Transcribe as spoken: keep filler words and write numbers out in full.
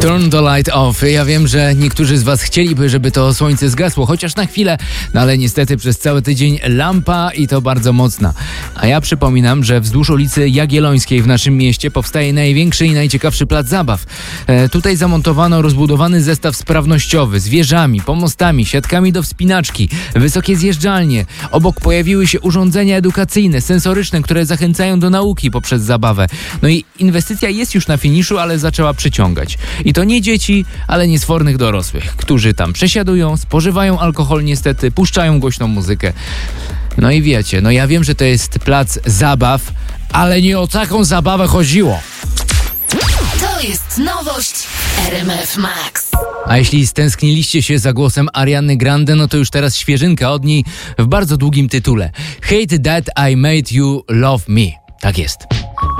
Turn the light off. Ja wiem, że niektórzy z was chcieliby, żeby to słońce zgasło, chociaż na chwilę, no ale niestety przez cały tydzień lampa i to bardzo mocna. A ja przypominam, że wzdłuż ulicy Jagiellońskiej w naszym mieście powstaje największy i najciekawszy plac zabaw. E, tutaj zamontowano rozbudowany zestaw sprawnościowy z wieżami, pomostami, siatkami do wspinaczki, wysokie zjeżdżalnie. Obok pojawiły się urządzenia edukacyjne, sensoryczne, które zachęcają do nauki poprzez zabawę. No i inwestycja jest już na finiszu, ale zaczęła przyciągać. I to nie dzieci, ale niesfornych dorosłych, którzy tam przesiadują, spożywają alkohol niestety, puszczają głośną muzykę. No i wiecie, no ja wiem, że to jest plac zabaw, ale nie o taką zabawę chodziło. To jest nowość R M F Max. A jeśli stęskniliście się za głosem Ariany Grande, no to już teraz świeżynka od niej w bardzo długim tytule. Hate That I Made You Love Me. Tak jest.